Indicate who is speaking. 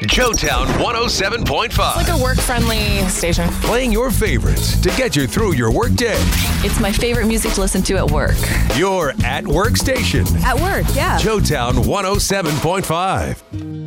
Speaker 1: Joetown 107.5.
Speaker 2: Like a work-friendly station.
Speaker 1: Playing your favorites to get you through your workday.
Speaker 3: It's my favorite music to listen to at work.
Speaker 1: Your at work station.
Speaker 3: At work, yeah.
Speaker 1: Joetown 107.5.